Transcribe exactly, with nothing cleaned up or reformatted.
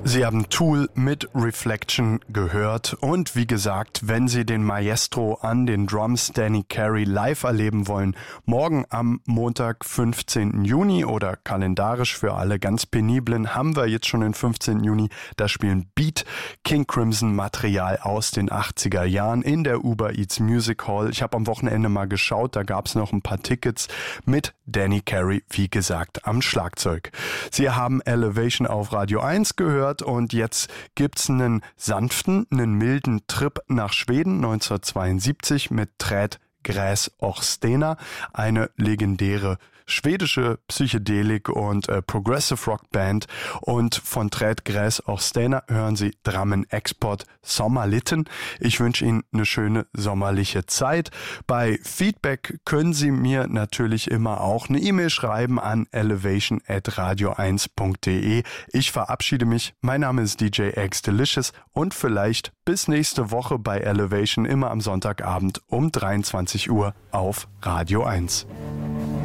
Sie haben Tool mit Reflection gehört und wie gesagt, wenn Sie den Maestro an den Drums Danny Carey live erleben wollen, morgen am Montag, fünfzehnten Juni oder kalendarisch für alle ganz peniblen, haben wir jetzt schon den fünfzehnten Juni, da spielen Beat, King Crimson Material aus den achtziger Jahren in der Uber Eats Music Hall. Ich habe am Wochenende mal geschaut, da gab es noch ein paar Tickets mit Danny Carey, wie gesagt, am Schlagzeug. Sie haben Elevation auf Radio eins gehört. Und jetzt gibt's einen sanften, einen milden Trip nach Schweden neunzehnhundertzweiundsiebzig mit Träd Gräs Orstena, eine legendäre schwedische Psychedelik- und äh, Progressive Rock Band. Und von Träd Gräs Orstena hören Sie Drammen Export Sommerlitten. Ich wünsche Ihnen eine schöne sommerliche Zeit. Bei Feedback können Sie mir natürlich immer auch eine E-Mail schreiben an elevation at radio eins punkt de. Ich verabschiede mich. Mein Name ist D J X Delicious und vielleicht bis nächste Woche bei Elevation immer am Sonntagabend um dreiundzwanzig Uhr auf Radio eins.